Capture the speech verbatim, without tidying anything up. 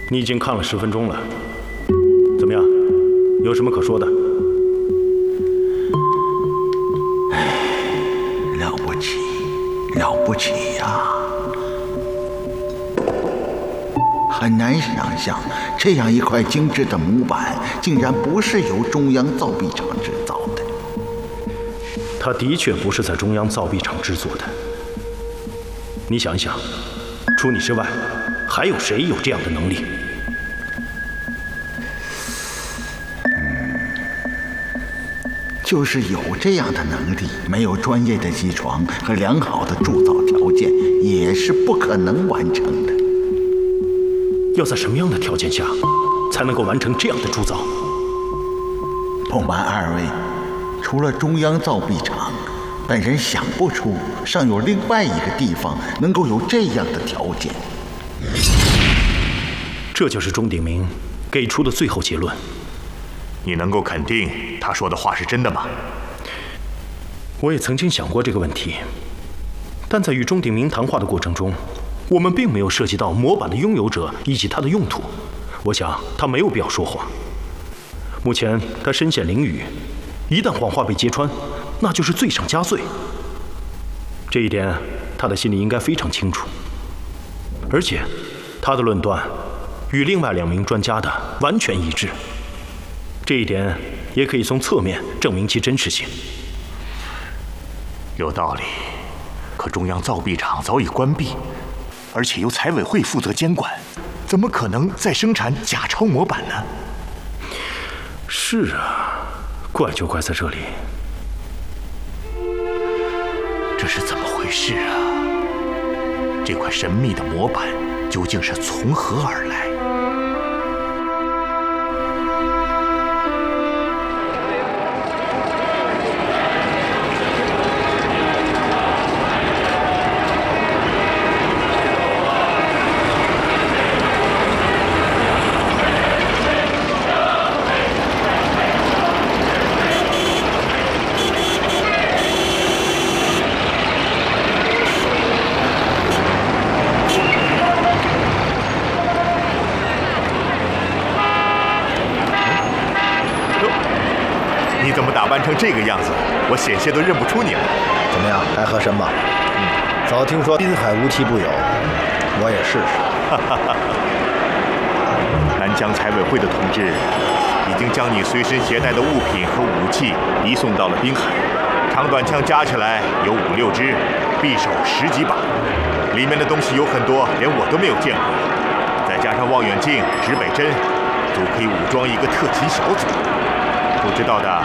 你已经看了十分钟了，怎么样？有什么可说的？ 了不起，了不起呀！很难想象，这样一块精致的模板，竟然不是由中央造币厂制造的。 它的确不是在中央造币厂制作的。你想一想，除你之外，还有谁有这样的能力？ 就是有这样的能力，没有专业的机床和良好的铸造条件，也是不可能完成的。 要在什么样的条件下，才能够完成这样的铸造？ 不瞒二位，除了中央造币厂，本人想不出尚有另外一个地方能够有这样的条件。 这就是钟鼎明给出的最后结论。 你能够肯定他说的话是真的吗？ 我也曾经想过这个问题，但在与钟鼎明谈话的过程中，我们并没有涉及到模板的拥有者以及它的用途。我想他没有必要说谎。目前他身陷囹圄，一旦谎话被揭穿，那就是罪上加罪。这一点他的心里应该非常清楚。而且他的论断与另外两名专家的完全一致。这一点也可以从侧面证明其真实性。 有道理，可中央造币厂早已关闭，而且由财委会负责监管，怎么可能再生产假钞模板呢？ 是啊，怪就怪在这里。 这是怎么回事啊？这块神秘的模板究竟是从何而来？你怎么打扮成这个样子？我险些都认不出你了。 怎么样，来喝参吧？嗯，早听说滨海无奇不有，我也试试。 南疆财委会的同志已经将你随身携带的物品和武器移送到了滨海，长短枪加起来有五六支，匕首十几把，里面的东西有很多连我都没有见过，再加上望远镜、指北针，足可以武装一个特勤小组。不知道的